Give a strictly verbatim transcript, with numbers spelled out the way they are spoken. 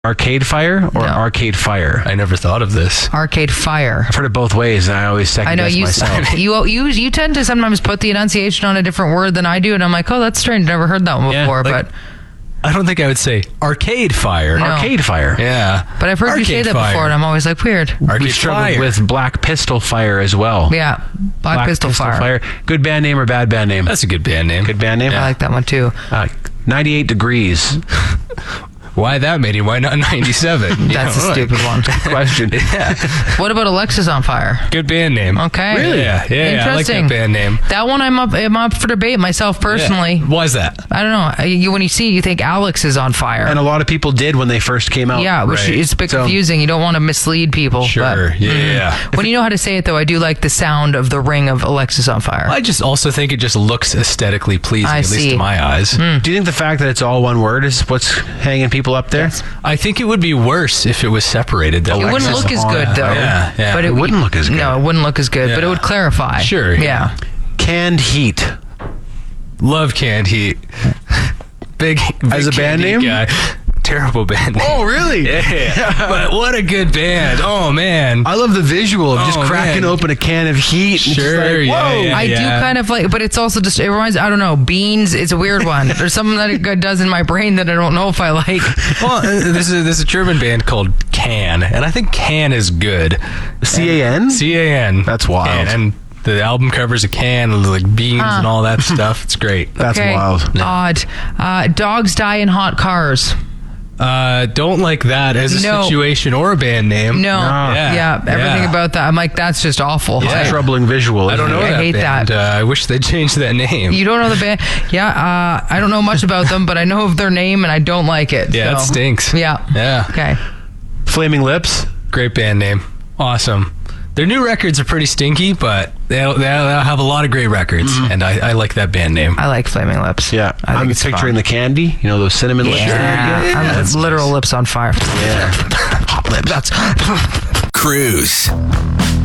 Arcade Fire or No. Arcade Fire? I never thought of this. Arcade Fire. I've heard it both ways, and I always second I know guess you, myself. you you you tend to sometimes put the enunciation on a different word than I do, and I'm like, oh, that's strange. Never heard that one Yeah, before, like- but I don't think I would say Arcade Fire. No. Arcade Fire. Yeah. but I've heard you say Arcade that Fire. before, and I'm always like, weird. Arcade We struggled Fire. with Black Pistol Fire as well. Yeah, Black, Pistol, Fire. Good band name or bad band name? That's a good band name. Good band name? I like that one too. Uh, ninety-eight Degrees. Why that many? Why not ninety-seven? That's Yeah, a stupid one. Question. Yeah. What about Alexis on Fire? Good band name. Okay. Really? Yeah, yeah, yeah. I like Interesting. that band name. That one I'm up I'm up for debate myself personally. Yeah. Why is that? I don't know. You, when you see it, you think Alex is on fire. And a lot of people did when they first came out. yeah, which right. is a bit So- confusing. You don't want to mislead people. Sure. but- Yeah, Mhm. yeah. When you know how to say it, though, I do like the sound of the ring of Alexis on Fire. I just also think it just looks aesthetically pleasing, I at least see. to my eyes. Do you think the fact that it's all one word is what's hanging people up there? Yes. I think it would be worse if it was separated. Though. It wouldn't Alexis look as on- good, though. Yeah, yeah. But It wouldn't look as good. No, it wouldn't look as good, but it Yeah. would clarify. Sure, Yeah. yeah. Canned Heat. Love Canned Heat. Big, big As a band Canned Heat name? guy. Terrible band name. Oh, really? Yeah. But what a good band. Oh, man. I love the visual of just Oh, cracking man. open a can of heat. and just Sure, like, yeah, whoa. yeah. I do kind of like, but it's also just, it reminds, I don't know, beans, it's a weird one. There's something that it does in my brain that I don't know if I like. Well, uh, there's a, there's a German band called Can, and I think Can is good. C A N? C A N. That's wild. Can. And the album covers a can, and like beans and all that stuff. It's great. That's Okay. wild. Odd. Uh, dogs die in hot cars. Uh, don't like that as a No. situation or a band name. No. No. Yeah. Yeah. Everything Yeah. about that. I'm like, that's just awful. Yeah. I- Troubling visual. I don't isn't know it? I that hate band. that. Uh, I wish they'd changed that name. You don't know the band? Yeah. Uh, I don't know much about them, but I know of their name and I don't like it. yeah, so. it stinks. Yeah. Yeah. Okay. Flaming Lips. Great band name. Awesome. Their new records are pretty stinky, but they'll, they'll have a lot of great records, and I, I like that band name. I like Flaming Lips. Yeah. I think I'm it's picturing fun. the candy. You know, those cinnamon lips. Yeah. Yeah, I'm that's literal nice. lips on fire. Yeah. Hot lips. That's Cruise.